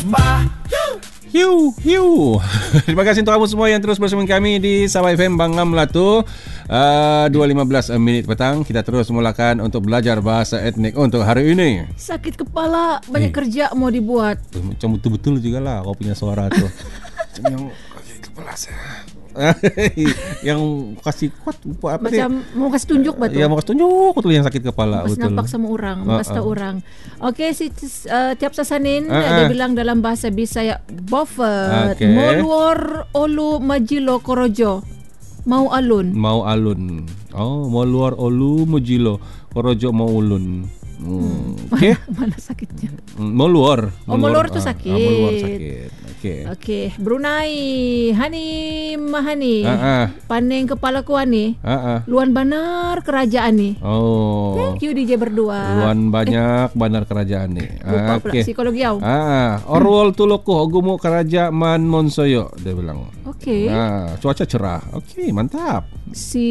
Hiu, hiu. Terima kasih untuk kamu semua yang terus bersama kami di Sabah FM Bangam Melatu. 2.15 minit petang. Kita terus mulakan untuk belajar bahasa etnik untuk hari ini. Sakit kepala, banyak kerja mau dibuat. Macam betul-betul juga lah kau punya suara tu. Macam yang kepala saya. Yang kasih kuat apa macam dia? Mau kasih tunjuk betul. Ya, mau kasih tunjuk betul yang sakit kepala pas betul. Nampak sama orang, mau kasih tahu orang. Okey, tiap sasanin dia bilang dalam bahasa Bisaya Buffet. Moluor olu majilo korojo. Mau alun. Mau alun. Oh, moluor olu majilo korojo mau ulun. Okay. Mana sakitnya? Moluor. Moluor tu sakit. Moluor sakit. Okey. Brunei, Hani Mahani. Paning kepala ku ni. Luan banar kerajaan ni. Oh. Thank you DJ berdua. Luan banyak banar kerajaan ni. Lupa pula psikologi au. Orwol tuluku ogumu kerajaan Monsoyo dia bilang. Okey. Cuaca cerah. Okey, mantap. Si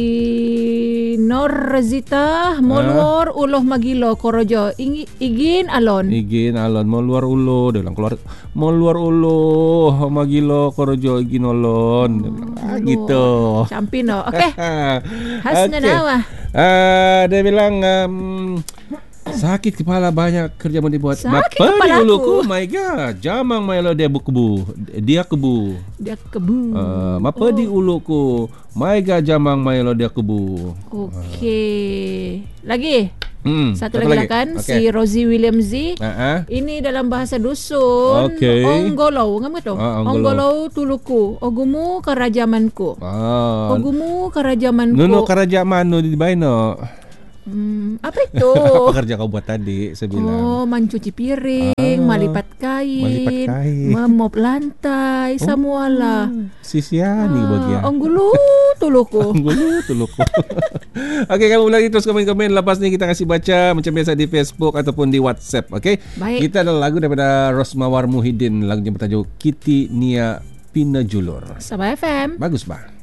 Norzita Moluor uloh magilo korojo igin alon moluor ulo dia bilang keluar moluor ulo magilo korojo igin alon gitu campino. Okey. Hasna nawa. Dia bilang sakit kepala banyak kerja mau dibuat. Sakit kepala uluku, my god, jamang mailo dia kebu. Mapa di uluku, my god, jamang mailo dia kebu. Okey. Lagi. Satu lagi kan si Rosie William Z. Ini dalam bahasa dusun. Onggolo, ngam tu? Onggolo tuluku, ogumu kerajamanku. Ogumu kerajamanku. Nuno kerajaan mano di baino. Apa itu? Apa kerja kau buat tadi? Saya bilang. Mencuci piring, melipat kain, memop lantai, semualah. Sisiani bagian. Onggulu tuluku. Okey, kamu lagi terus komen-komen. Lepas ni kita kasih baca macam biasa di Facebook ataupun di WhatsApp. Okey. Kita ada lagu daripada Rosmawar Muhyiddin, lagu yang bertajuk Kiti Nia Pinajulur. Sabah FM. Bagus bah.